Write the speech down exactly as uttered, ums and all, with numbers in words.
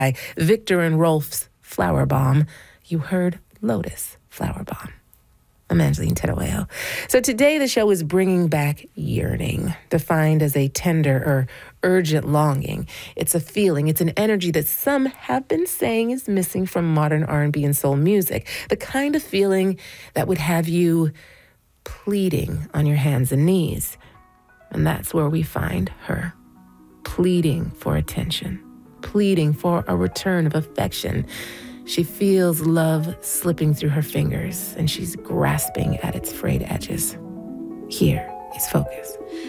Victor and Rolf's Flower Bomb. You heard Lotus Flower Bomb. I'm Angeline Terueo. So today the show is bringing back yearning, defined as a tender or urgent longing. It's a feeling, it's an energy that some have been saying is missing from modern R and B and soul music. The kind of feeling that would have you pleading on your hands and knees. And that's where we find her, pleading for attention, pleading for a return of affection. She feels love slipping through her fingers, and she's grasping at its frayed edges. Here is Focus.